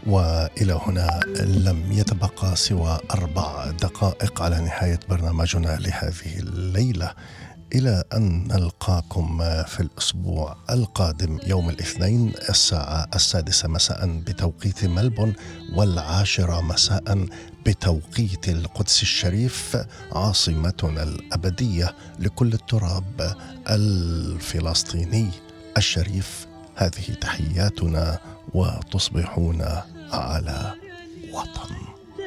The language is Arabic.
وإلى هنا لم يتبقى سوى 4 دقائق على نهاية برنامجنا لهذه الليلة. إلى أن نلقاكم في الأسبوع القادم يوم الاثنين الساعة 6 مساء بتوقيت ملبون، 10 مساء بتوقيت القدس الشريف، عاصمتنا الأبدية لكل التراب الفلسطيني الشريف. هذه تحياتنا، وتصبحون على وطن.